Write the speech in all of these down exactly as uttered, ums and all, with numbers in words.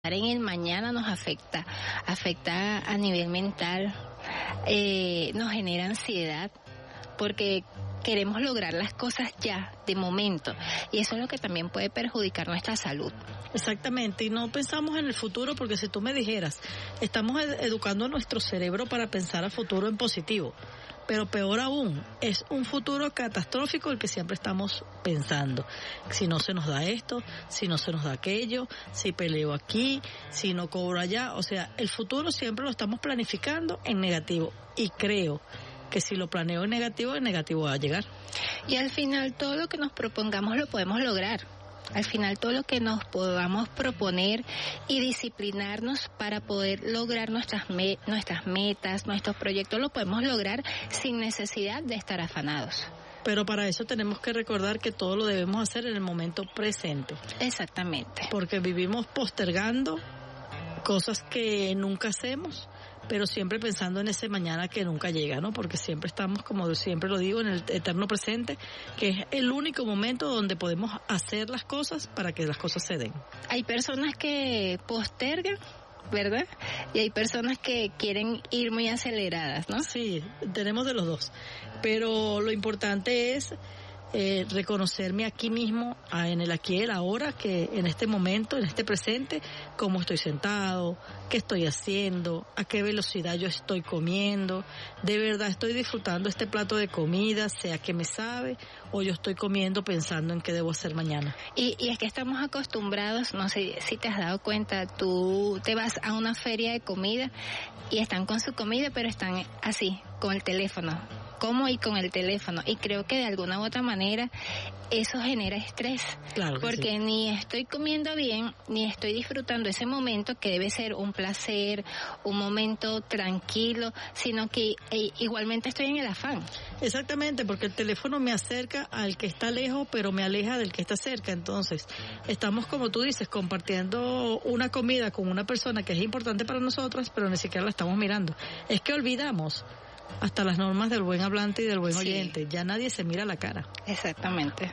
en el mañana nos afecta, afecta a nivel mental, eh, nos genera ansiedad, porque queremos lograr las cosas ya, de momento, y eso es lo que también puede perjudicar nuestra salud. Exactamente, y no pensamos en el futuro, porque si tú me dijeras, estamos ed- educando a nuestro cerebro para pensar a futuro en positivo, pero peor aún, es un futuro catastrófico el que siempre estamos pensando. Si no se nos da esto, si no se nos da aquello, si peleo aquí, si no cobro allá, o sea, el futuro siempre lo estamos planificando en negativo, y creo que si lo planeo en negativo, en negativo va a llegar. Y al final todo lo que nos propongamos lo podemos lograr. Al final todo lo que nos podamos proponer y disciplinarnos para poder lograr nuestras me- nuestras metas, nuestros proyectos, lo podemos lograr sin necesidad de estar afanados. Pero para eso tenemos que recordar que todo lo debemos hacer en el momento presente. Exactamente. Porque vivimos postergando cosas que nunca hacemos, pero siempre pensando en ese mañana que nunca llega, ¿no? Porque siempre estamos, como siempre lo digo, en el eterno presente, que es el único momento donde podemos hacer las cosas para que las cosas se den. Hay personas que postergan, ¿verdad? Y hay personas que quieren ir muy aceleradas, ¿no? Sí, tenemos de los dos. Pero lo importante es eh, reconocerme aquí mismo, a, en el aquí y el ahora, que en este momento, en este presente, cómo estoy sentado, qué estoy haciendo, a qué velocidad yo estoy comiendo, de verdad estoy disfrutando este plato de comida, sea que me sabe, o yo estoy comiendo pensando en qué debo hacer mañana. Y, y es que estamos acostumbrados, no sé si te has dado cuenta, tú te vas a una feria de comida y están con su comida, pero están así, con el teléfono. Como y con el teléfono, y creo que de alguna u otra manera eso genera estrés, claro que porque sí. Ni estoy comiendo bien, ni estoy disfrutando ese momento que debe ser un placer, un momento tranquilo, sino que eh, igualmente estoy en el afán. Exactamente, porque el teléfono me acerca al que está lejos, pero me aleja del que está cerca. Entonces, estamos, como tú dices, compartiendo una comida con una persona que es importante para nosotras, pero ni siquiera la estamos mirando. Es que olvidamos hasta las normas del buen hablante y del buen Sí. oyente. Ya nadie se mira la cara. Exactamente.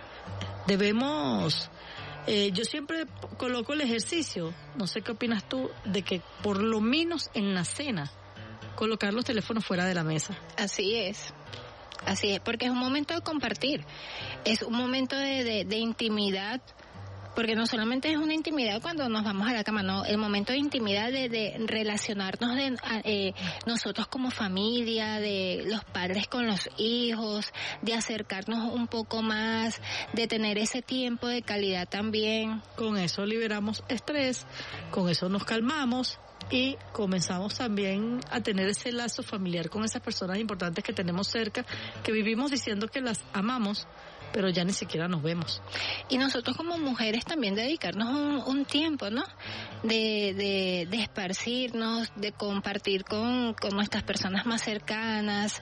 Debemos, eh, yo siempre coloco el ejercicio, no sé qué opinas tú, de que por lo menos en la cena, colocar los teléfonos fuera de la mesa. Así es. Así es, porque es un momento de compartir, es un momento de, de, de intimidad, porque no solamente es una intimidad cuando nos vamos a la cama, no, el momento de intimidad de, de relacionarnos de eh, nosotros como familia, de los padres con los hijos, de acercarnos un poco más, de tener ese tiempo de calidad también. Con eso liberamos estrés, con eso nos calmamos y comenzamos también a tener ese lazo familiar con esas personas importantes que tenemos cerca, que vivimos diciendo que las amamos, pero ya ni siquiera nos vemos. Y nosotros como mujeres también dedicarnos un, un tiempo, ¿no? De, de, de esparcirnos, de compartir con, con nuestras personas más cercanas,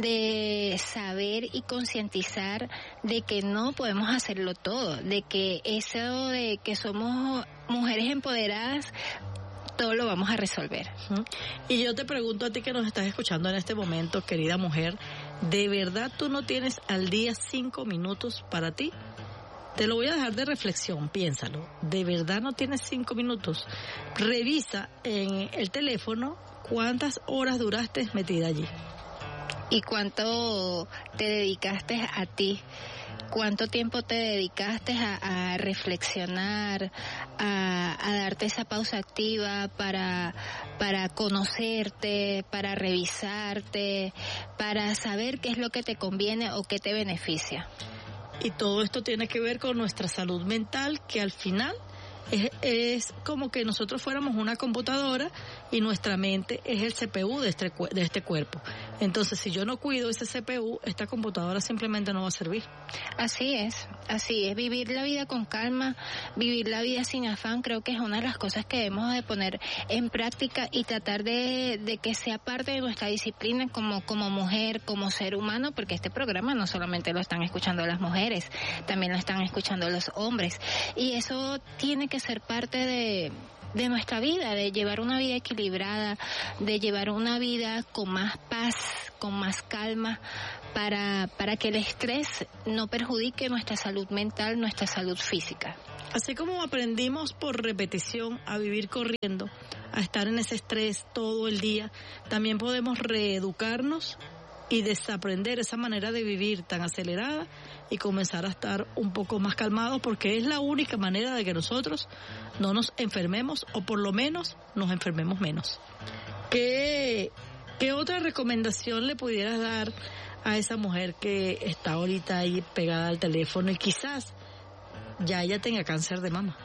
de saber y concientizar de que no podemos hacerlo todo, de que eso de que somos mujeres empoderadas, todo lo vamos a resolver. Y yo te pregunto a ti que nos estás escuchando en este momento, querida mujer, ¿de verdad tú no tienes al día cinco minutos para ti? Te lo voy a dejar de reflexión, piénsalo. ¿De verdad no tienes cinco minutos? Revisa en el teléfono cuántas horas duraste metida allí. ¿Y cuánto te dedicaste a ti? ¿Cuánto tiempo te dedicaste a, a reflexionar, a, a darte esa pausa activa para, para conocerte, para revisarte, para saber qué es lo que te conviene o qué te beneficia? Y todo esto tiene que ver con nuestra salud mental, que al final es, es como que nosotros fuéramos una computadora y nuestra mente es el C P U de este, de este cuerpo. Entonces, si yo no cuido ese C P U, esta computadora simplemente no va a servir. Así es, así es. Vivir la vida con calma, vivir la vida sin afán, creo que es una de las cosas que debemos de poner en práctica y tratar de, de que sea parte de nuestra disciplina como, como mujer, como ser humano, porque este programa no solamente lo están escuchando las mujeres, también lo están escuchando los hombres. Y eso tiene que ser parte de... de nuestra vida, de llevar una vida equilibrada, de llevar una vida con más paz, con más calma, para, para que el estrés no perjudique nuestra salud mental, nuestra salud física. Así como aprendimos por repetición a vivir corriendo, a estar en ese estrés todo el día, también podemos reeducarnos y desaprender esa manera de vivir tan acelerada y comenzar a estar un poco más calmados, porque es la única manera de que nosotros no nos enfermemos, o por lo menos nos enfermemos menos. ¿Qué, qué otra recomendación le pudieras dar a esa mujer que está ahorita ahí pegada al teléfono y quizás ya ella tenga cáncer de mama?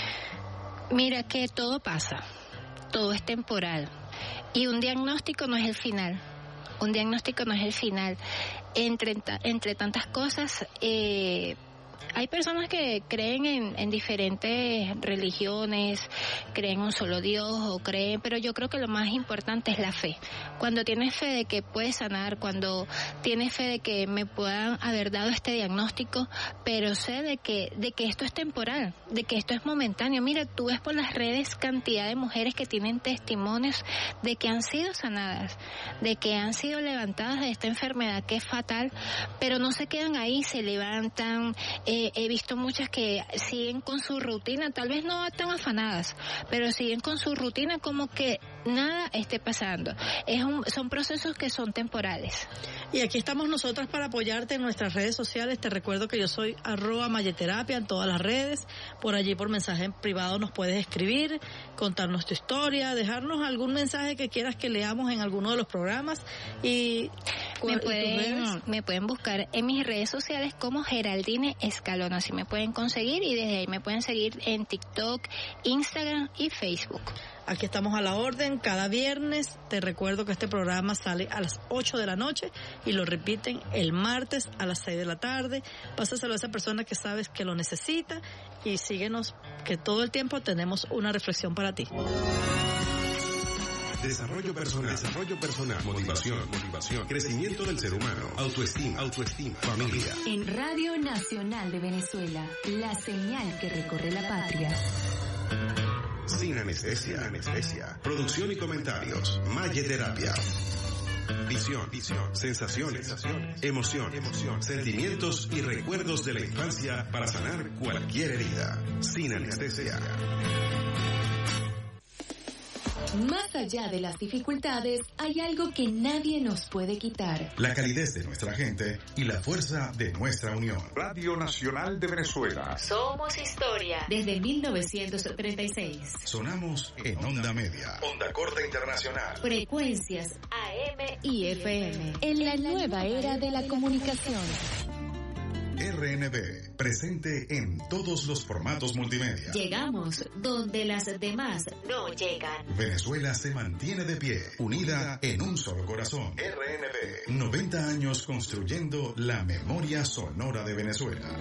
Mira que todo pasa, todo es temporal y un diagnóstico no es el final, un diagnóstico no es el final. Entre, entre tantas cosas, eh, hay personas que creen en, en diferentes religiones, creen en un solo Dios o creen, pero yo creo que lo más importante es la fe. Cuando tienes fe de que puedes sanar, cuando tienes fe de que me puedan haber dado este diagnóstico, pero sé de que de que esto es temporal, de que esto es momentáneo. Mira, tú ves por las redes cantidad de mujeres que tienen testimonios de que han sido sanadas, de que han sido levantadas de esta enfermedad que es fatal, pero no se quedan ahí, se levantan. Eh, he visto muchas que siguen con su rutina, tal vez no tan afanadas, pero siguen con su rutina como que nada esté pasando. Es un, son procesos que son temporales. Y aquí estamos nosotras para apoyarte en nuestras redes sociales. Te recuerdo que yo soy arroba Mayeterapia en todas las redes. Por allí por mensaje en privado nos puedes escribir, contarnos tu historia, dejarnos algún mensaje que quieras que leamos en alguno de los programas. Y me pueden, me pueden buscar en mis redes sociales como Geraldine Escalona, así me pueden conseguir, y desde ahí me pueden seguir en TikTok, Instagram y Facebook. Aquí estamos a la orden cada viernes. Te recuerdo que este programa sale a las ocho de la noche y lo repiten el martes a las seis de la tarde. Pásaselo a esa persona que sabes que lo necesita y síguenos, que todo el tiempo tenemos una reflexión para ti. Desarrollo personal, desarrollo personal, motivación, motivación, crecimiento del ser humano, autoestima, autoestima, familia. En Radio Nacional de Venezuela, la señal que recorre la patria. Sin anestesia, anestesia. Producción y comentarios. Mayeterapia. Visión, visión, sensaciones, sensaciones, emoción, emoción, sentimientos y recuerdos de la infancia para sanar cualquier herida. Sin anestesia. Más allá de las dificultades, hay algo que nadie nos puede quitar. La calidez de nuestra gente y la fuerza de nuestra unión. Radio Nacional de Venezuela. Somos historia. Desde mil novecientos treinta y seis. Sonamos en onda media. Onda corta internacional. Frecuencias A M y F M. En la nueva era de la comunicación. R N B, presente en todos los formatos multimedia. Llegamos donde las demás no llegan. Venezuela se mantiene de pie, unida en un solo corazón. R N B, noventa años construyendo la memoria sonora de Venezuela.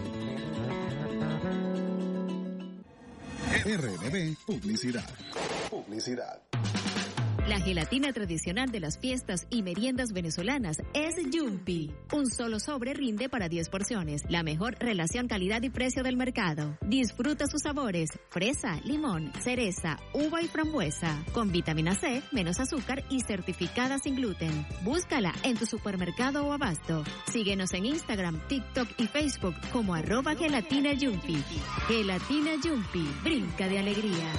R N B, publicidad. Publicidad. La gelatina tradicional de las fiestas y meriendas venezolanas es Yumpy. Un solo sobre rinde para diez porciones. La mejor relación calidad y precio del mercado. Disfruta sus sabores: fresa, limón, cereza, uva y frambuesa. Con vitamina C, menos azúcar y certificada sin gluten. Búscala en tu supermercado o abasto. Síguenos en Instagram, TikTok y Facebook como arroba gelatina Yumpy. Gelatina Yumpy, brinca de alegría.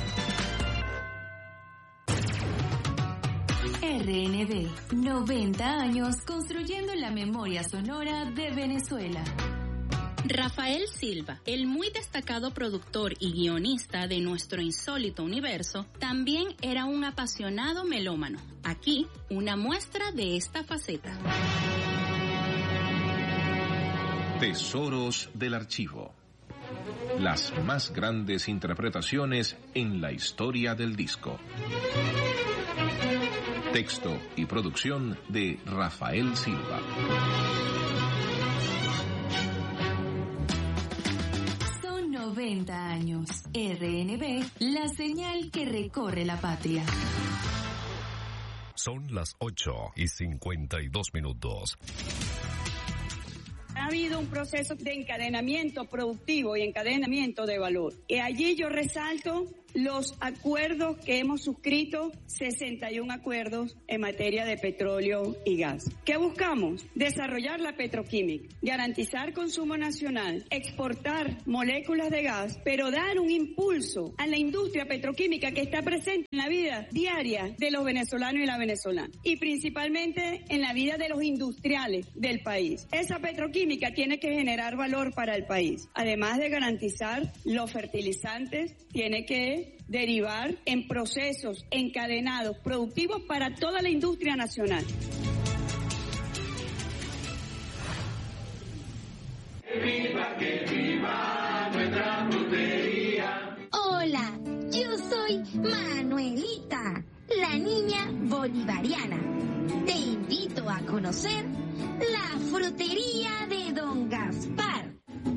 R N B, noventa años construyendo la memoria sonora de Venezuela. Rafael Silva, el muy destacado productor y guionista de nuestro insólito universo, también era un apasionado melómano. Aquí, una muestra de esta faceta. Tesoros del archivo. Las más grandes interpretaciones en la historia del disco. Texto y producción de Rafael Silva. Son noventa años. R N B, la señal que recorre la patria. Son las ocho y cincuenta y dos minutos. Ha habido un proceso de encadenamiento productivo y encadenamiento de valor. Y allí yo resalto los acuerdos que hemos suscrito, sesenta y un acuerdos en materia de petróleo y gas. ¿Qué buscamos? Desarrollar la petroquímica, garantizar consumo nacional, exportar moléculas de gas, pero dar un impulso a la industria petroquímica que está presente en la vida diaria de los venezolanos y las venezolanas, y principalmente en la vida de los industriales del país. Esa petroquímica tiene que generar valor para el país. Además de garantizar los fertilizantes, tiene que derivar en procesos encadenados productivos para toda la industria nacional. Que viva, que viva nuestra frutería. Hola, yo soy Manuelita, la niña bolivariana. Te invito a conocer la frutería de Don Gaspar.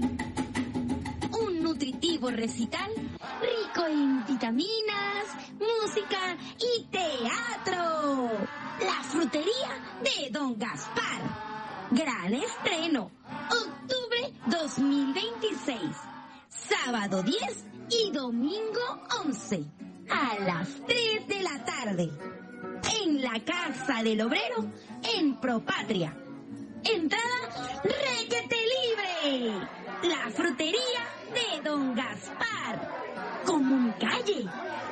Un nutritivo recital rico en vitaminas, música y teatro. La frutería de Don Gaspar. Gran estreno, octubre dos mil veintiséis, sábado diez y domingo once, a las tres de la tarde, en la Casa del Obrero, en Propatria. Entrada requete libre. La frutería de Don Gaspar. Comunicalle